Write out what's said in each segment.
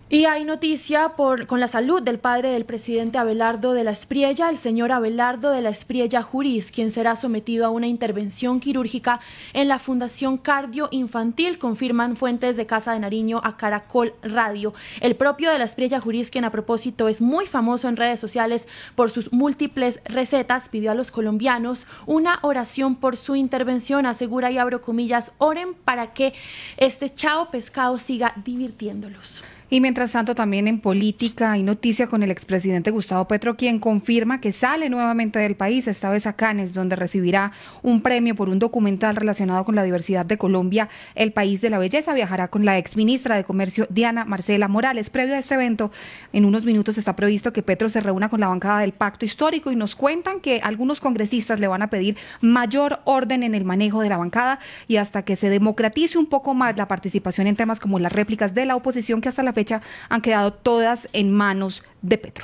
Y hay noticia con la salud del padre del presidente Abelardo de la Espriella, el señor Abelardo de la Espriella Jurís, quien será sometido a una intervención quirúrgica en la Fundación Cardio Infantil, confirman fuentes de Casa de Nariño a Caracol Radio. El propio de la Espriella Jurís, quien a propósito es muy famoso en redes sociales por sus múltiples recetas, pidió a los colombianos una oración por su intervención. Asegura, y abro comillas, oren para que este chao pescado siga divirtiéndolos. Y mientras tanto, también en política hay noticia con el expresidente Gustavo Petro, quien confirma que sale nuevamente del país, esta vez a Cannes, donde recibirá un premio por un documental relacionado con la diversidad de Colombia, el país de la belleza. Viajará con la exministra de Comercio, Diana Marcela Morales. Previo a este evento, en unos minutos está previsto que Petro se reúna con la bancada del Pacto Histórico, y nos cuentan que algunos congresistas le van a pedir mayor orden en el manejo de la bancada y hasta que se democratice un poco más la participación en temas como las réplicas de la oposición, que hasta la fecha han quedado todas en manos de Petro.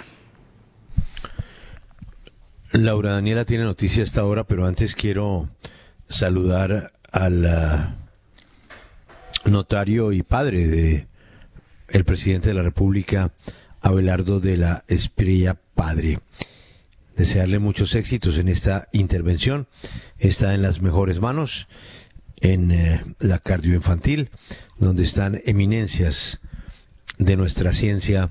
Laura Daniela tiene noticia a esta hora, pero antes quiero saludar al notario y padre de el presidente de la República, Abelardo de la Espriella padre. Desearle muchos éxitos en esta intervención. Está en las mejores manos, en la cardio infantil, donde están eminencias de nuestra ciencia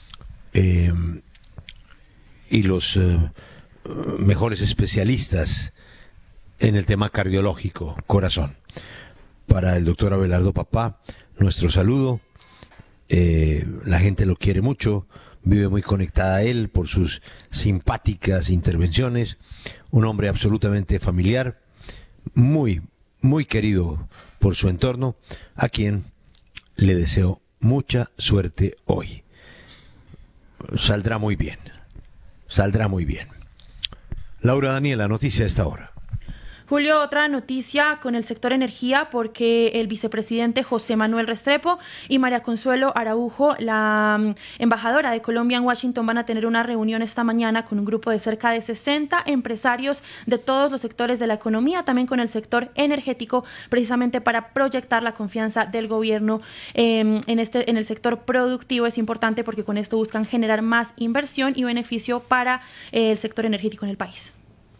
y los mejores especialistas en el tema cardiológico, corazón. Para el doctor Abelardo papá, nuestro saludo. La gente lo quiere mucho, vive muy conectada a él por sus simpáticas intervenciones. Un hombre absolutamente familiar, muy, muy querido por su entorno, a quien le deseo mucha suerte hoy. Saldrá muy bien. Saldrá muy bien. Laura Daniela, noticia a esta hora. Julio, otra noticia con el sector energía, porque el vicepresidente José Manuel Restrepo y María Consuelo Araujo, la embajadora de Colombia en Washington, van a tener una reunión esta mañana con un grupo de cerca de 60 empresarios de todos los sectores de la economía, también con el sector energético, precisamente para proyectar la confianza del gobierno en el sector productivo. Es importante porque con esto buscan generar más inversión y beneficio para el sector energético en el país.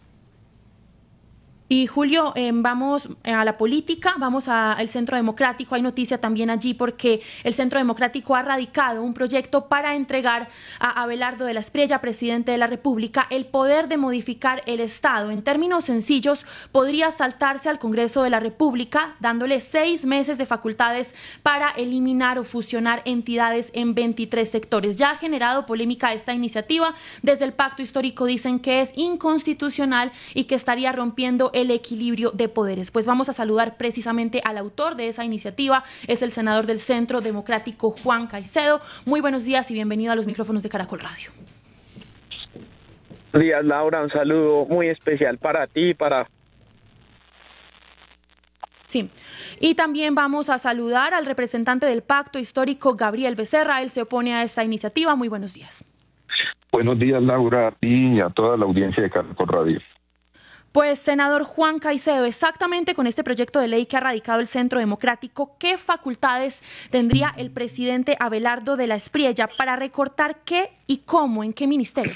Y Julio, vamos a la política, vamos al Centro Democrático. Hay noticia también allí porque el Centro Democrático ha radicado un proyecto para entregar a Abelardo de la Espriella, presidente de la República, el poder de modificar el Estado. En términos sencillos, podría saltarse al Congreso de la República, dándole 6 meses de facultades para eliminar o fusionar entidades en 23 sectores. Ya ha generado polémica esta iniciativa. Desde el Pacto Histórico dicen que es inconstitucional y que estaría rompiendo el equilibrio de poderes. Pues vamos a saludar precisamente al autor de esa iniciativa, es el senador del Centro Democrático, Juan Caicedo. Muy buenos días y bienvenido a los micrófonos de Caracol Radio. Buenos días, Laura, un saludo muy especial para ti y para... Sí, y también vamos a saludar al representante del Pacto Histórico, Gabriel Becerra. Él se opone a esta iniciativa. Muy buenos días. Buenos días, Laura, a ti y a toda la audiencia de Caracol Radio. Pues, senador Juan Caicedo, exactamente con este proyecto de ley que ha radicado el Centro Democrático, ¿qué facultades tendría el presidente Abelardo de la Espriella para recortar qué y cómo, en qué ministerios?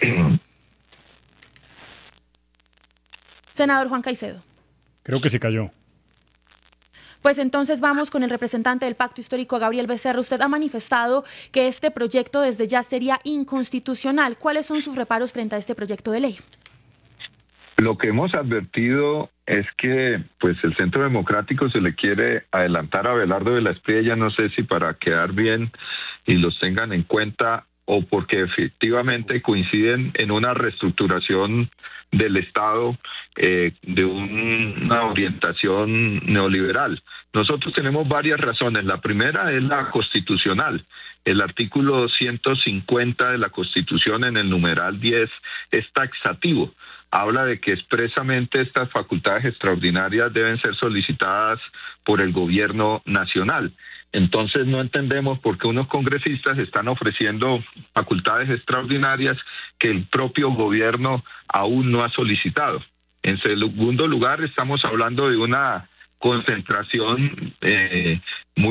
Senador Juan Caicedo. Creo que se cayó. Pues entonces vamos con el representante del Pacto Histórico, Gabriel Becerra. Usted ha manifestado que este proyecto desde ya sería inconstitucional. ¿Cuáles son sus reparos frente a este proyecto de ley? Lo que hemos advertido es que pues el Centro Democrático se le quiere adelantar a Abelardo de la Espriella, no sé si para quedar bien y los tengan en cuenta o porque efectivamente coinciden en una reestructuración del Estado de una orientación neoliberal. Nosotros tenemos varias razones. La primera es la constitucional. El artículo 150 de la Constitución en el numeral 10 es taxativo. Habla de que expresamente estas facultades extraordinarias deben ser solicitadas por el gobierno nacional. Entonces no entendemos por qué unos congresistas están ofreciendo facultades extraordinarias que el propio gobierno aún no ha solicitado. En segundo lugar, estamos hablando de una concentración muy